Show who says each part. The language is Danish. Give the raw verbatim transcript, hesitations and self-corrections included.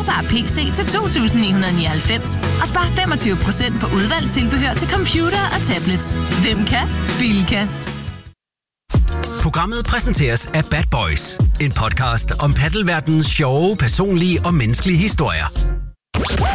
Speaker 1: bærbar P C til to tusind ni hundrede nioghalvfems og spar femogtyve procent på udvalgt tilbehør til computer og tablets. Hvem kan? Bilka.
Speaker 2: Programmet præsenteres af Bad Boys. En podcast om paddelverdenens sjove, personlige og menneskelige historier.